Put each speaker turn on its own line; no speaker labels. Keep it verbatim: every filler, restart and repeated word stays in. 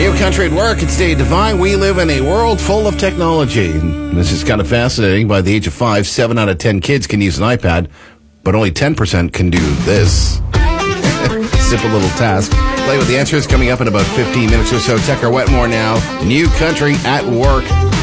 New Country at Work, it's Dave Devine. We live in a world full of technology. This is kind of fascinating. By the age of five, seven out of ten kids can use an iPad, but only ten percent can do this. Simple little task. Play with the answers coming up in about fifteen minutes or so. Tucker Wetmore now. New Country at Work.